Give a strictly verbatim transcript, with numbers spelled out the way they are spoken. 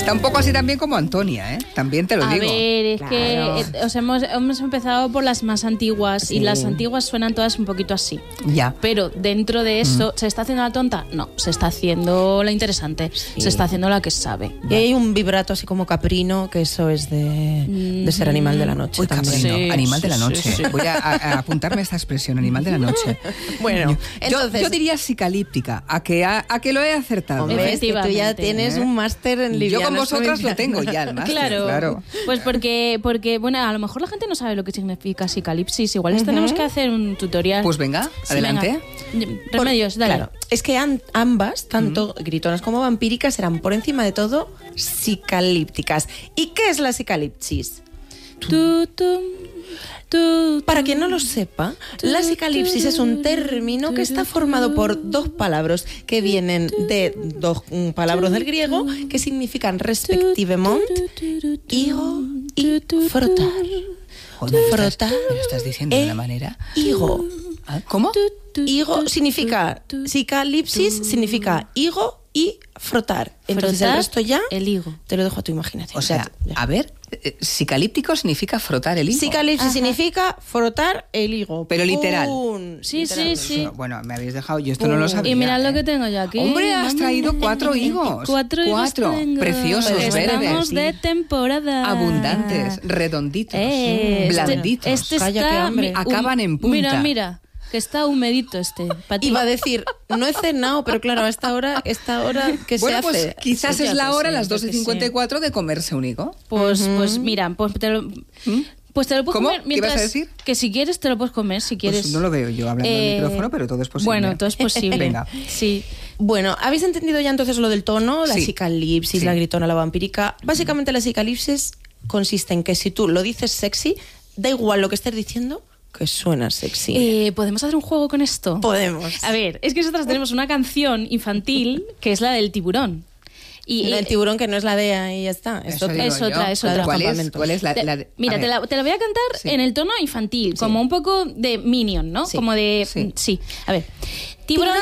Está un poco así también como Antonia, ¿eh? También te lo A digo. A ver, es claro. que eh, os hemos, hemos empezado por las más antiguas Sí. y las antiguas suenan todas un poquito así. Ya. Pero dentro de eso, mm. ¿se está haciendo la tonta? No, se está haciendo la interesante, sí. se está haciendo la que sabe. Y hay un vibrato así como caprino, que eso es de, de ser animal de la noche. Uy, también. caprino, Sí, animal sí, de la noche. sí, sí. Voy a, a apuntarme esta expresión, animal de la noche. Bueno, yo, entonces... yo diría psicalíptica, a que, a, a que lo he acertado. Hombre, es que tú ya tienes un máster en livianas. Yo con vosotras lo tengo ya, el máster, claro, claro. Pues porque, porque, bueno, a lo mejor la gente no sabe lo que significa psicalipsis. Igual les uh-huh. tenemos que hacer un tutorial. Pues venga, sí, adelante. Venga. Remedios, dale. Claro, es que an, ambas, tanto uh-huh. gritonas como vampíricas, eran por encima de todo psicalípticas. ¿Y qué es la psicalipsis? Tú, tú. Para quien no lo sepa, la psicalipsis es un término que está formado por dos palabras que vienen de dos palabras del griego que significan respectivamente higo y frotar. Joder, frotar. ¿Me lo estás diciendo de una manera? Higo. ¿Cómo? Higo significa, psicalipsis significa higo y frotar. Entonces frotar el resto ya el higo. Te lo dejo a tu imaginación. O sea, ya. a ver, psicalíptico significa frotar el higo. Psicalipsis Ajá. significa frotar el higo. Pero literal. Un, sí, literal. sí, sí. Bueno, me habéis dejado, yo esto un. no lo sabía. Y mirad ¿eh? lo que tengo yo aquí. Hombre, has traído cuatro higos. Cuatro higos Cuatro. tengo. Preciosos, pues verdes. Estamos de temporada. Abundantes, redonditos, eh, blanditos. Este, este Calla, está, qué hambre. un, Acaban en punta. Mira, mira. Que está humedito este. Iba a decir, no he cenado, pero claro, a esta hora, esta hora que bueno, se pues hace. quizás pues es la hora, sí, las dos y cincuenta y cuatro, de comerse un higo. Pues, uh-huh. pues mira, pues te lo... ¿Mm? Pues te lo puedes ¿Cómo? comer mientras... ¿Qué vas a decir? Que si quieres te lo puedes comer, si quieres. Pues no lo veo yo hablando eh... del micrófono, pero todo es posible. Bueno, todo es posible. Venga. Sí. Bueno, ¿habéis entendido ya entonces lo del tono? La sí. psicalipsis, sí. la gritona, la vampírica. Básicamente la psicalipsis consiste en que si tú lo dices sexy, da igual lo que estés diciendo, que suena sexy. Eh, ¿Podemos hacer un juego con esto? Podemos. A ver, es que nosotras tenemos una canción infantil que es la del tiburón. Y, y el tiburón, que no es la de ahí ya está. Es, eso otra, es otra, es otra. ¿Cuál es, ¿Cuál es la, la de, Mira, te la, te la voy a cantar sí. en el tono infantil, sí. como un poco de Minion, ¿no? Sí. Como de... Sí. sí. A ver. Tiburón